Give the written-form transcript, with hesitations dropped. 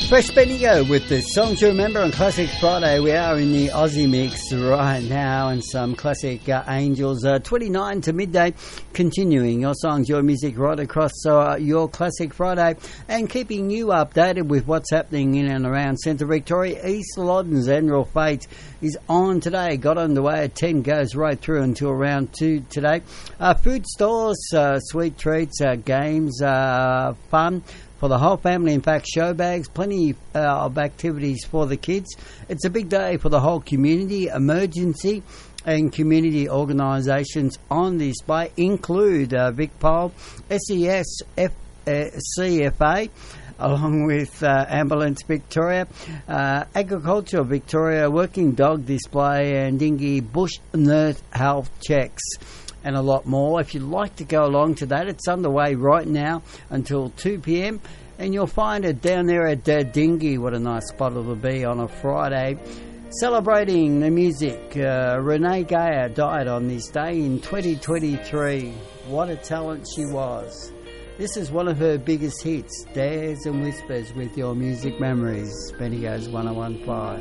Fresh Bendigo with the Songs to Remember on Classic Friday. We are in the Aussie mix right now, and some classic Angels. 29 to midday, continuing your songs, your music right across your Classic Friday, and keeping you updated with what's happening in and around Central Victoria. East Loddon's Annual Fete is on today. Got underway at 10, goes right through until around 2 today. Food stores, sweet treats, games, fun for the whole family. In fact, show bags, plenty of activities for the kids. It's a big day for the whole community. Emergency and community organisations on display include VicPol, SES, CFA, along with Ambulance Victoria, Agriculture Victoria, Working Dog Display, and Dingy Bush Nurse Health Checks, and a lot more. If you'd like to go along to that, it's underway right now until 2 p.m, and you'll find it down there at Dingy. What a nice spot it'll be on a Friday. Celebrating the music, Renee Geyer died on this day in 2023. What a talent she was. This is one of her biggest hits, Dares and Whispers, with your music memories. Bendigo's 101.5.